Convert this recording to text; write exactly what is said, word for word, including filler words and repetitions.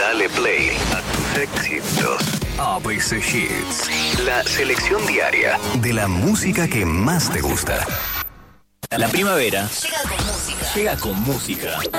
Dale play a tus éxitos. A B C Hits. La selección diaria de la música que más te gusta. La primavera llega con música. llega con música.